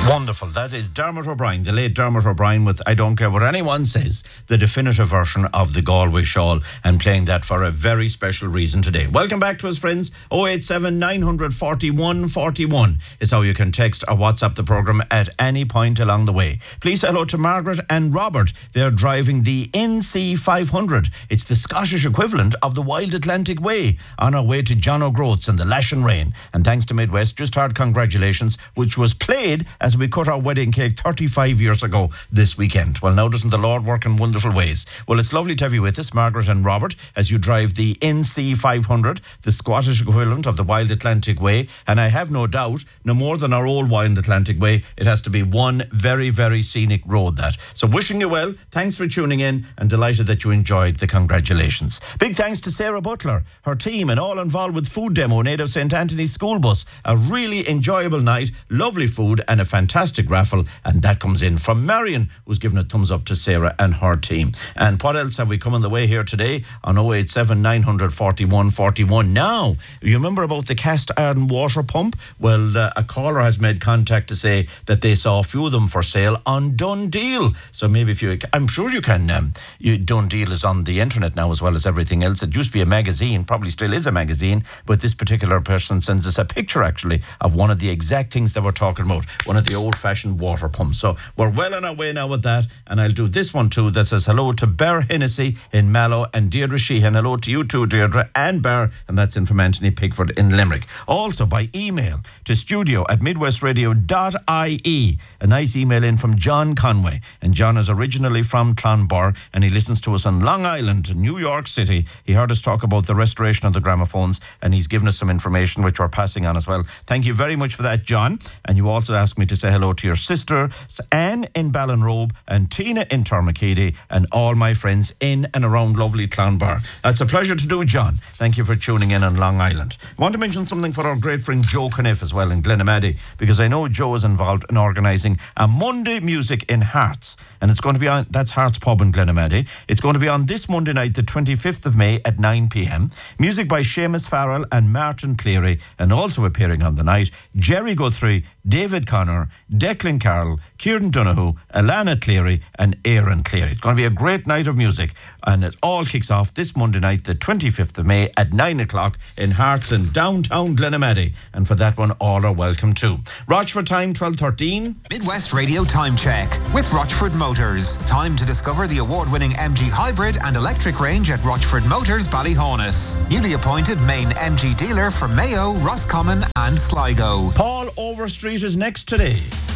Wonderful. That is Dermot O'Brien, the late Dermot O'Brien, with I Don't Care What Anyone Says, the definitive version of the Galway Shawl, and playing that for a very special reason today. Welcome back to us, friends. 087 941 41 is how you can text or WhatsApp the programme at any point along the way. Please say hello to Margaret and Robert. They're driving the NC 500. It's the Scottish equivalent of the Wild Atlantic Way, on our way to John O'Groats and the Lash and Rain. And thanks to Midwest, just heard Congratulations, which was played as we cut our wedding cake 35 years ago this weekend. Well, now doesn't the Lord work in wonderful ways? Well, it's lovely to have you with us, Margaret and Robert, as you drive the NC 500, the Scottish equivalent of the Wild Atlantic Way. And I have no doubt, no more than our old Wild Atlantic Way, it has to be one very, very scenic road, that. So wishing you well, thanks for tuning in, and delighted that you enjoyed the congratulations. Big thanks to Sarah Butler, her team, and all involved with Food Demo, Native St. Anthony's School Bus. A really enjoyable night, lovely food, and a fantastic raffle, and that comes in from Marion, who's given a thumbs up to Sarah and her team. And what else have we come on the way here today on 087 941 41? Now, you remember about the cast iron water pump? Well, a caller has made contact to say that they saw a few of them for sale on Dundeal. So maybe if you, I'm sure you can, Dundeal is on the internet now as well as everything else. It used to be a magazine, probably still is a magazine, but this particular person sends us a picture actually of one of the exact things that we're talking about, one of the old-fashioned water pumps. So we're well on our way now with that, and I'll do this one too that says hello to Bear Hennessy in Mallow and Deirdre Sheehan. Hello to you too, Deirdre and Bear, and that's in from Anthony Pickford in Limerick. Also by email to studio@midwestradio.ie. A nice email in from John Conway, and John is originally from Clonbar, and he listens to us on Long Island, New York City. He heard us talk about the restoration of the gramophones, and he's given us some information which we're passing on as well. Thank you very much for that, John. And you also asked me to say hello to your sister Anne in Ballinrobe and Tina in Tormakeedy and all my friends in and around lovely Clonbar. That's a pleasure to do, John. Thank you for tuning in on Long Island. I want to mention something for our great friend Joe Caniff as well in Glenamaddy, because I know Joe is involved in organising a Monday Music in Hearts, and it's going to be on, that's Hearts Pub in Glenamaddy. It's going to be on this Monday night, the 25th of May at 9 p.m. Music by Seamus Farrell and Martin Cleary, and also appearing on the night, Jerry Guthrie, David Connor, Declan Carroll, Kieran Donoghue, Alana Cleary and Aaron Cleary. It's going to be a great night of music, and it all kicks off this Monday night, the 25th of May at 9 o'clock in Hearts in downtown Glenamaddy, and for that one all are welcome too. Rochford time 12:13. Midwest Radio Time Check with Rochford Motors. Time to discover the award-winning MG hybrid and electric range at Rochford Motors Ballyhonus. Newly appointed main MG dealer for Mayo, Roscommon and Sligo. Paul Overstreet is next today.